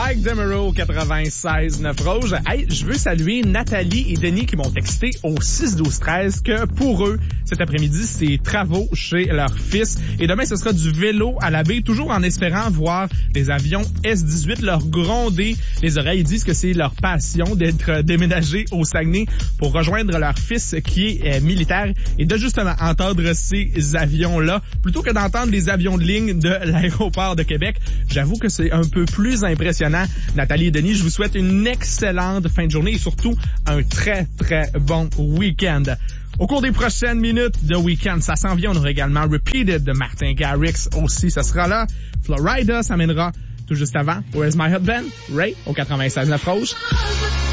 Mike Demereux, 96.9 Rouge. Hey, je veux saluer Nathalie et Denis qui m'ont texté au 6-12-13 que pour eux, cet après-midi, c'est travaux chez leur fils. Et demain, ce sera du vélo à la baie, toujours en espérant voir des avions S-18 leur gronder les oreilles. Ils disent que c'est leur passion d'être déménagés au Saguenay pour rejoindre leur fils qui est militaire et de justement entendre ces avions-là plutôt que d'entendre les avions de ligne de l'aéroport de Québec. J'avoue que c'est un peu plus impressionnant. Nathalie et Denis, je vous souhaite une excellente fin de journée et surtout un très, très bon week-end. Au cours des prochaines minutes de week-end, ça s'en vient. On aura également Repeated de Martin Garrix aussi. Ça sera là. Florida s'amènera tout juste avant. Where's My Husband? Ray au 96.9 Rouge.